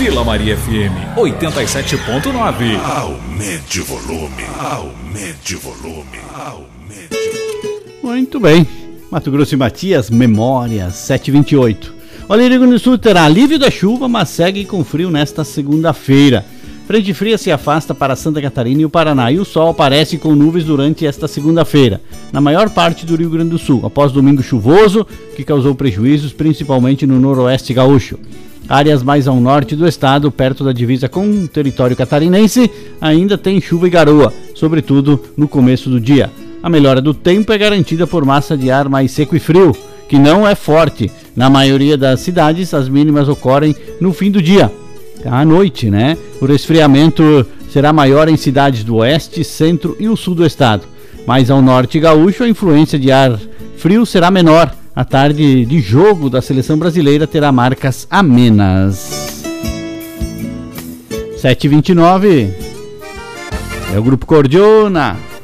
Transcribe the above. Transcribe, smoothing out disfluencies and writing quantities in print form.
Vila Maria FM 87.9. Aumente o volume, aumente o volume, aumente o volume. Muito bem. Mato Grosso e Matias, Memórias, 7h28. Olha, o Rio Grande do Sul terá alívio da chuva, mas segue com frio nesta segunda-feira. Frente fria se afasta para Santa Catarina e o Paraná, e o sol aparece com nuvens durante esta segunda-feira, na maior parte do Rio Grande do Sul, após domingo chuvoso, que causou prejuízos principalmente no noroeste gaúcho. Áreas mais ao norte do estado, perto da divisa com o território catarinense, ainda tem chuva e garoa, sobretudo no começo do dia. A melhora do tempo é garantida por massa de ar mais seco e frio, que não é forte. Na maioria das cidades, as mínimas ocorrem no fim do dia, à noite, né? O resfriamento será maior em cidades do oeste, centro e o sul do estado. Mais ao norte gaúcho, a influência de ar frio será menor. A tarde de jogo da seleção brasileira terá marcas amenas. 7h29. É o Grupo Cordiona.